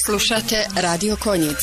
Slušate Radio Konjic.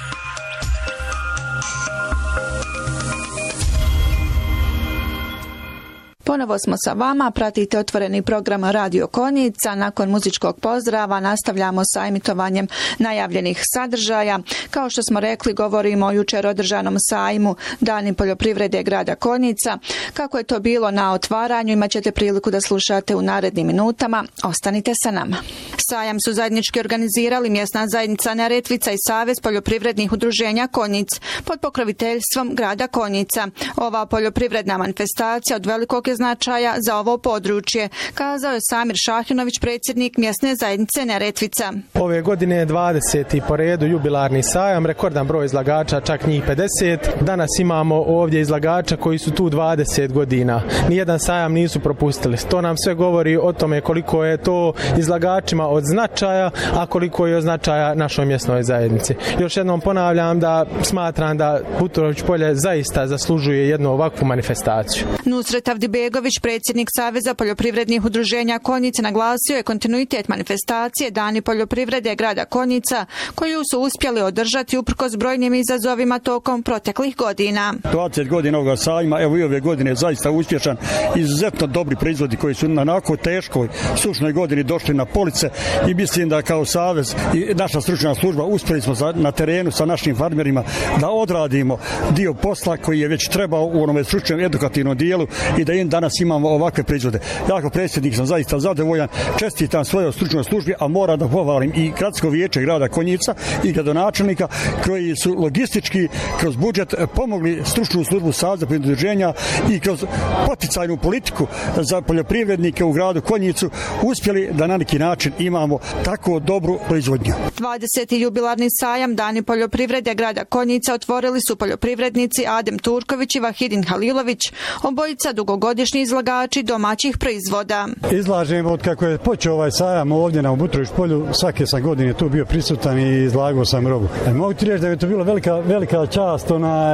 Ponovo smo sa vama, pratite otvoreni program Radio Konjica. Nakon muzičkog pozdrava nastavljamo sa emitovanjem najavljenih sadržaja. Kao što smo rekli, govorimo o jučer održanom sajmu Dani poljoprivrede grada Konjica. Kako je to bilo na otvaranju, imat ćete priliku da slušate u narednim minutama. Ostanite sa nama. Sajam su zajednički organizirali mjesna zajednica Neretvica i Savez poljoprivrednih udruženja Konjic pod pokroviteljstvom grada Konjica. Ova poljoprivredna manifestacija od velikog je značaja za ovo područje, kazao je Samir Šahinović, predsjednik mjesne zajednice Neretvica. Ove godine je 20. po redu jubilarni sajam, rekordan broj izlagača, čak njih 50. Danas imamo ovdje izlagača koji su tu 20 godina. Nijedan sajam nisu propustili. To nam sve govori o tome koliko je to izlagačima od značaja, a koliko je od značaja našoj mjesnoj zajednici. Još jednom ponavljam da smatram da Buturović polje zaista zaslužuje jednu ovakvu manifestaciju. Nusret Avdibegović, predsjednik Saveza poljoprivrednih udruženja Konjice, naglasio je kontinuitet manifestacije Dani poljoprivrede grada Konjica, koju su uspjeli održati uprkos brojnim izazovima tokom proteklih godina. 20 godina ovoga sajma, evo i ove godine je zaista uspješan, izuzetno dobri proizvodi koji su na onako teškoj sušnoj godini došli na police i mislim da kao Savez i naša stručna služba uspjeli smo na terenu sa našim farmerima da odradimo dio posla koji je već trebao u onome stručnom edukativnom dijelu i da im danas imamo ovakve proizvode. Ja kao predsjednik sam zaista zadovoljan, čestitam svojoj stručnoj službi, a moram da pohvalim i gradsko vijeće grada Konjica i gradonačelnika koji su logistički kroz budžet pomogli stručnu službu Saveza udruženja i kroz poticajnu politiku za poljoprivrednike u gradu Konjicu uspjeli da na neki način imamo tako dobru proizvodnju. 20. jubilarni sajam Dani poljoprivrede grada Konjica otvorili su poljoprivrednici Adem Turković i Vahidin Halilović, obojica dugogodišnji izlagači domaćih proizvoda. Izlažemo od kako je počeo ovaj sajam ovdje na Buturović polju, svake sam godine tu bio prisutan i izlagao sam robu. Mogu ti reći da je to bilo velika čast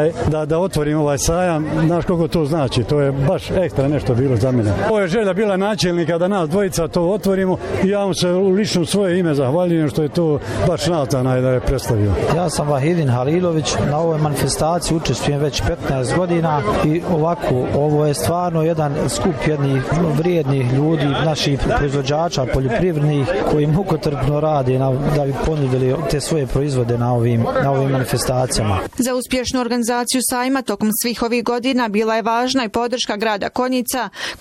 da otvorim ovaj sajam, znaš koliko to znači, to je baš ekstra nešto bilo za mene. Ovo je želja bila načelnika da nas dvojica to otvorimo i ja mu se u ličnom svoje ime zahvaljujem što je to baš natanaj da je predstavio. Ja sam Vahidin Halilović, na ovoj manifestaciji učestvujem već 15 godina i ovako, ovo je stvarno jedan skup jednih vrijednih ljudi, naših proizvođača poljoprivrednih koji mukotrpno rade da bi ponudili te svoje proizvode na ovim manifestacijama. Za uspješnu organizaciju sajma tokom svih ovih godina bila je važna i podrška grada Konjica,